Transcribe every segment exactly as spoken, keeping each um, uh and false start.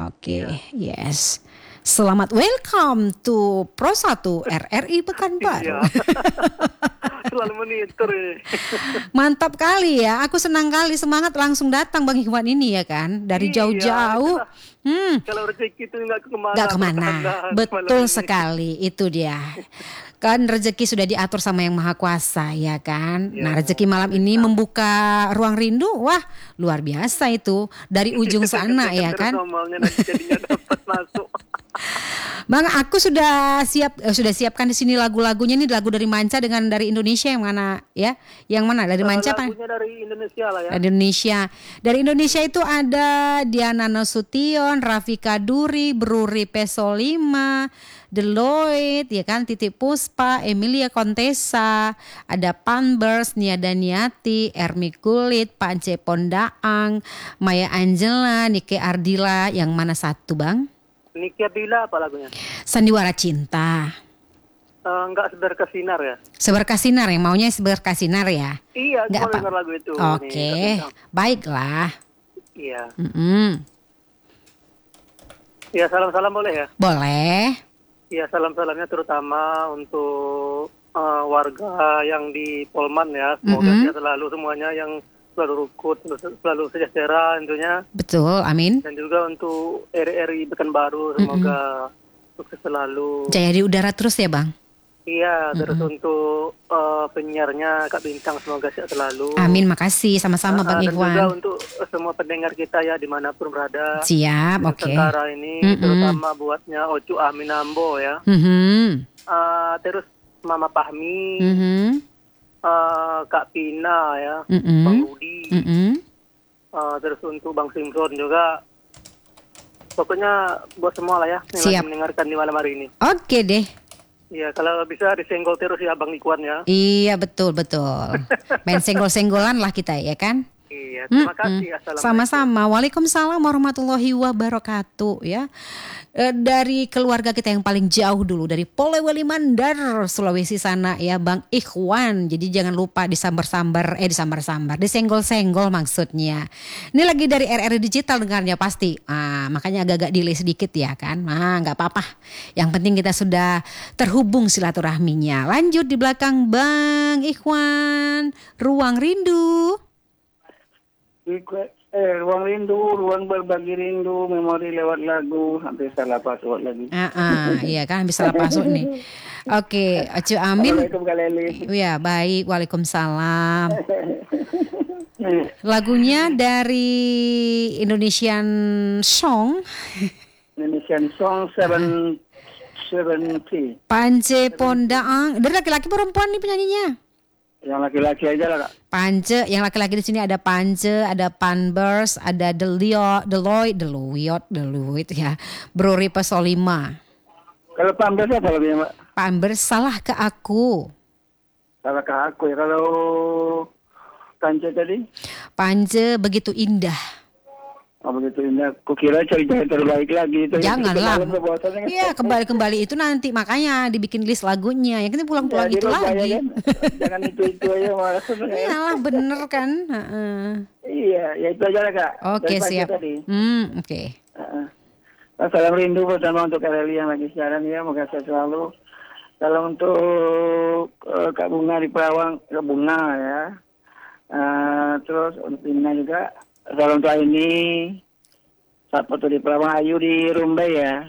Oke, Iya. yes. Selamat welcome to Pro satu R R I Pekanbaru. Iya. Selalu monitor ini. Mantap kali ya, aku senang kali, semangat langsung datang Bang Ikhwan ini ya kan, dari Iya, jauh-jauh. itulah. Hmm, Kalau rezeki itu nggak kemana. gak kemana, bertahan betul malam ini. sekali, itu dia. Kan rezeki sudah diatur sama Yang Maha Kuasa ya kan. Ya, Nah rezeki malam ini bisa. membuka ruang rindu, wah luar biasa itu. Dari ujung sana ya Terus kan. ngomongnya nanti jadinya dapat masuk. Bang, aku sudah siap eh, sudah siapkan di sini lagu-lagunya nih, lagu dari Manca dengan dari Indonesia yang mana ya? Yang mana? Dari Manca apa? Lagunya dari Indonesia lah ya. Indonesia. Dari Indonesia itu ada Diana Nasution, Rafika Duri, Bruri Pesolima, Deloitte, ya kan, Titi Puspa, Emilia Contessa, ada Panbers, Nia Daniati, Ermi Kulit, Pance Pondaang, Maya Angela, Nike Ardila, yang mana satu Bang? Niki Ardila apa lagunya? Sandiwara Cinta. Uh, enggak seberkas sinar ya? Seberkas sinar yang maunya seberkas sinar ya? Iya, Nggak aku mau apa. dengar lagu itu. Oke, Nih, Kak baiklah. Bintang. Iya. Mm-mm. Ya, salam-salam boleh ya? Boleh. Ya, salam-salamnya terutama untuk uh, warga yang di Polman ya. Semoga Mm-mm. sehat selalu semuanya, yang selalu rukun, selalu sejahtera tentunya. Betul, amin. Dan juga untuk R R I Pekanbaru, semoga sukses selalu. Jaya di udara terus ya Bang. Iya, terus untuk uh, penyiarnya Kak Bintang, semoga sehat selalu. Amin, makasih sama-sama Ah, Bang dan juga Ikhwan. untuk semua pendengar kita ya dimanapun berada. Siap, di oke. Nusantara ini, Mm-mm. terutama buatnya Ocu Aminambo ya. Mhm. Ah, terus Mama Pahmi, Mhm. ah, Kak Pina ya, Mm-mm. Bang Rudi, Mhm. ah, terus untuk Bang Simpson juga. Pokoknya buat semua lah ya yang Siap. lagi mendengarkan di malam hari ini. Oke deh. Iya, kalau bisa disenggol terus ya Bang Ikhwan ya. Iya, betul betul. Main senggol-senggolan lah kita ya kan. Iya, terima Mm-mm. kasih. Assalamualaikum. Sama-sama. Waalaikumsalam warahmatullahi wabarakatuh ya. E, dari keluarga kita yang paling jauh dulu, dari Polewali Mandar, Sulawesi sana ya Bang Ikhwan. Jadi jangan lupa disambar-sambar, eh disambar-sambar, disenggol-senggol maksudnya. Ini lagi dari R R I Digital dengarnya pasti. Ah, makanya agak-agak delay sedikit ya kan. Nah, nggak apa-apa. Yang penting kita sudah terhubung silaturahminya. Lanjut di belakang Bang Ikhwan, Ruang Rindu. Eh, ruang rindu, ruang berbagi rindu, memori lewat lagu, hampir salah password lagi. Ah, ah, iya kan bisa masuk nih. Oke, Acu Amin. Assalamualaikum Kak Leli. Ya baik, waalaikumsalam. Lagunya dari Indonesian Song, Indonesian Song Seven Seventy. Pance Pondaang. Dari laki-laki perempuan nih penyanyinya? Yang laki-laki aja lah Kak. Pance, yang laki-laki di sini ada Pance, ada Panbers, ada Delio, Deloitte, Deloitte, Deloitte ya, Bruri Pesolima. Kalau Pambes apa lebih Mbak? Panbers, salah ke aku. Salah ke aku ya. Kalau Kanca tadi? Pance begitu indah. Oh begitu indah. Kukira cari jalan terbaik lagi. Itu Janganlah. itu kebosannya. Iya, kembali-kembali itu nanti, makanya dibikin list lagunya. Yang ini pulang-pulang Ya, itu dirubah lagi. ya kan? Jangan itu-itu aja malah. Iyalah, bener kan? Heeh. Iya, ya itu aja lah Kak. Oke, Dari pagi siap. Tadi. Hmm, oke. Heeh. Nah, salam rindu pertama untuk Kak Leli yang lagi siaran ya, moga sehat selalu. Salam untuk uh, Kak Bunga di Perawang, Kak Bunga ya. Uh, terus untuk Pina juga. Salam untuk ini. Saat foto di Perawang, Ayu di Rumbai ya.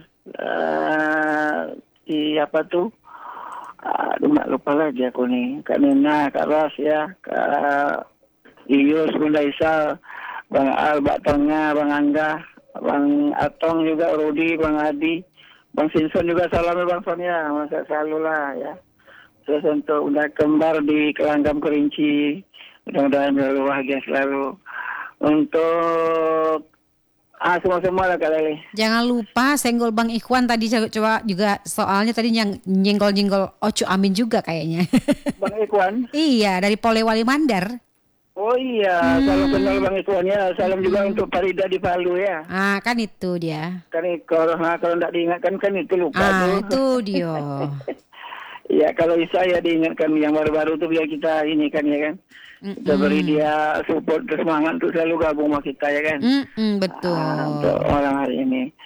Uh, di apa tuh? Aduh, mak lupa lagi aku nih. Kak Nina, Kak Ras ya, Kak Iyus, Bunda Isal, Bang Al, Bak Tengah, Bang Angga, Bang Atong juga, Rudi, Bang Adi, Bang Sinson juga salamnya Bang Sonia, masa selalu lah ya. Terus untuk Bunda Kembar di Kelanggam Kerinci, mudah-mudahan selalu bahagia selalu. Untuk ah semua-semua lah Kak Leli. Jangan lupa senggol Bang Ikhwan tadi, coba juga soalnya tadi yang nyenggol-nyenggol Ocu Amin juga kayaknya. Bang Ikhwan. Iya, dari Polewali Mandar. Oh iya, Hmm. salam kenal Bang Ikhwan ya. Salam juga untuk Farida di Palu ya. Ah, kan itu dia. Kan kalau nah, kalau tidak diingatkan kan itu lupa Ah, tuh. itu dia. Ya kalau bisa ya diingatkan yang baru-baru tuh biar kita ini kan ya kan. Kita beri dia support semangat untuk selalu gabung sama kita ya kan. Mm-mm, betul. Ah, untuk orang hari ini.